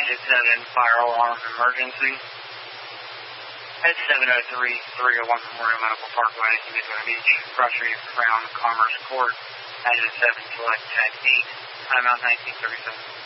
Unit 7, fire alarm emergency. At 703-301 Memorial Medical Parkway, Midway Beach, Grocery Crown Commerce Court. Unit 7, select at 8, timeout 1937.